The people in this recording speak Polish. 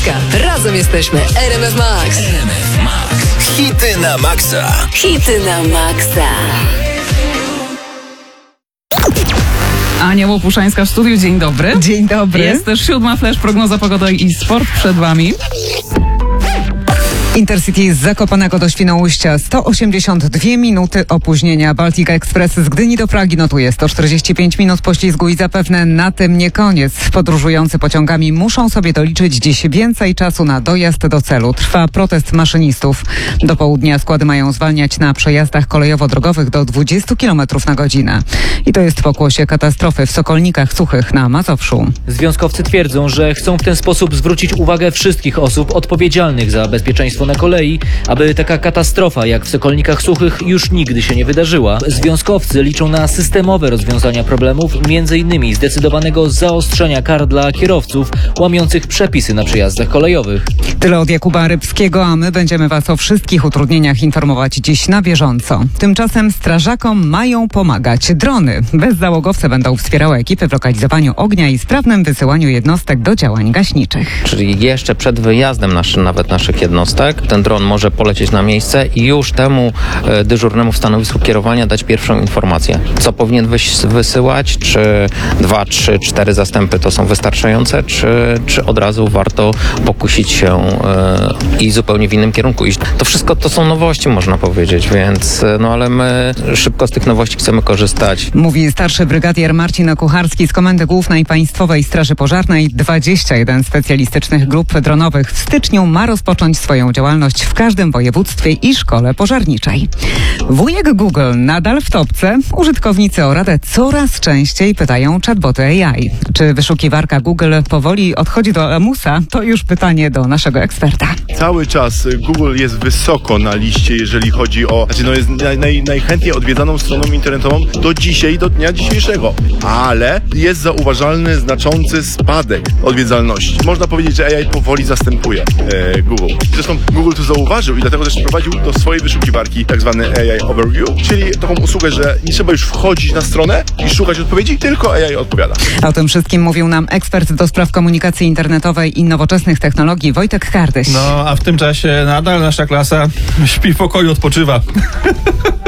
Polska. Razem jesteśmy RMF Max. RMF Max. Hity na maksa. Hity na maksa. Ania Łopuszańska w studiu. Dzień dobry. Dzień dobry. Jest też 7. Flash, prognoza pogody i sport przed wami. Intercity z Zakopanego do Świnoujścia 182 minuty opóźnienia. Baltic Express z Gdyni do Pragi notuje 145 minut poślizgu i zapewne na tym nie koniec. Podróżujący pociągami muszą sobie doliczyć dziś więcej czasu na dojazd do celu. Trwa protest maszynistów. Do południa składy mają zwalniać na przejazdach kolejowo-drogowych do 20 km na godzinę. I to jest pokłosie katastrofy w Sokolnikach Suchych na Mazowszu. Związkowcy twierdzą, że chcą w ten sposób zwrócić uwagę wszystkich osób odpowiedzialnych za bezpieczeństwo na kolei, aby taka katastrofa jak w Sokolnikach Suchych już nigdy się nie wydarzyła. Związkowcy liczą na systemowe rozwiązania problemów, m.in. zdecydowanego zaostrzenia kar dla kierowców łamiących przepisy na przejazdach kolejowych. Tyle od Jakuba Rybskiego, a my będziemy Was o wszystkich utrudnieniach informować dziś na bieżąco. Tymczasem strażakom mają pomagać drony. Bezzałogowce będą wspierały ekipy w lokalizowaniu ognia i sprawnym wysyłaniu jednostek do działań gaśniczych. Czyli jeszcze przed wyjazdem naszych jednostek ten dron może polecieć na miejsce i już temu dyżurnemu w stanowisku kierowania dać pierwszą informację. Co powinien wysyłać, czy 2, 3, 4 zastępy to są wystarczające, czy od razu warto pokusić się i zupełnie w innym kierunku iść. To wszystko to są nowości, można powiedzieć, więc ale my szybko z tych nowości chcemy korzystać. Mówi starszy brygadier Marcin Kucharski z Komendy Głównej Państwowej Straży Pożarnej. 21 specjalistycznych grup dronowych w styczniu ma rozpocząć swoją działalność w każdym województwie i szkole pożarniczej. Wujek Google nadal w topce. Użytkownicy o radę coraz częściej pytają chatboty AI. Czy wyszukiwarka Google powoli odchodzi do lamusa? To już pytanie do naszego eksperta. Cały czas Google jest wysoko na liście, jeżeli chodzi o... jest najchętniej odwiedzaną stroną internetową do dzisiaj, do dnia dzisiejszego. Ale jest zauważalny, znaczący spadek odwiedzalności. Można powiedzieć, że AI powoli zastępuje Google. Zresztą Google to zauważył i dlatego też wprowadził do swojej wyszukiwarki tak zwany AI Overview, czyli taką usługę, że nie trzeba już wchodzić na stronę i szukać odpowiedzi, tylko AI odpowiada. O tym wszystkim mówił nam ekspert do spraw komunikacji internetowej i nowoczesnych technologii Wojtek Kardyś. No, a w tym czasie nadal nasza klasa śpi w pokoju, odpoczywa.